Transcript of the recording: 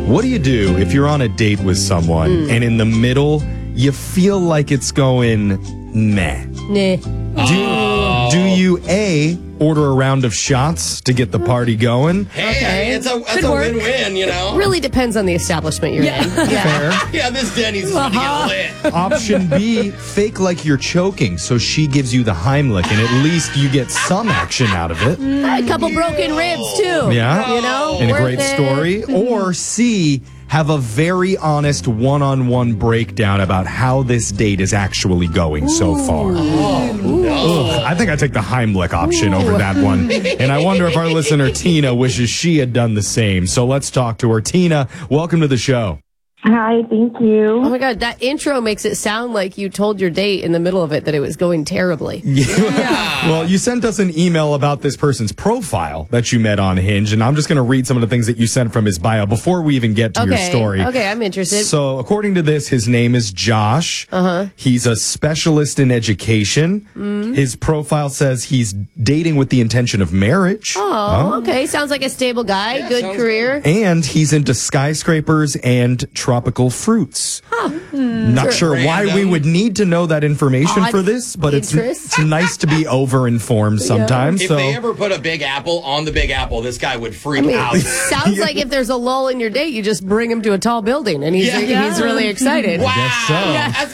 What do you do if you're on a date with someone and in the middle you feel like it's going meh? Nah. Do you A, order a round of shots to get the party going? Hey, it's a win-win, you know? Really depends on the establishment you're in. Fair. Yeah, this Denny's is going to get lit. Option B, fake like you're choking, so she gives you the Heimlich, and at least you get some action out of it. A couple broken ribs, too. Yeah. You know? And a worth great it. story. Or C, have a very honest one-on-one breakdown about how this date is actually going so far. Ugh, I think I take the Heimlich option over that one. And I wonder if our listener Tina wishes she had done the same. So let's talk to her. Tina, welcome to the show. Hi, thank you. Oh my God, that intro makes it sound like you told your date in the middle of it that it was going terribly. Well, you sent us an email about this person's profile that you met on Hinge, and I'm just going to read some of the things that you sent from his bio before we even get to your story. Okay, I'm interested. So, according to this, his name is Josh. He's a specialist in education. His profile says he's dating with the intention of marriage. Oh, okay. Sounds like a stable guy. Good career. And he's into skyscrapers and tropical fruits. Not sure why we would need to know that information Odd for this, but it's interest. nice to be over-informed sometimes. If So they ever put a Big Apple on the Big Apple, this guy would freak out. Sounds like if there's a lull in your date, you just bring him to a tall building, and he's really excited. Wow. guess so. That's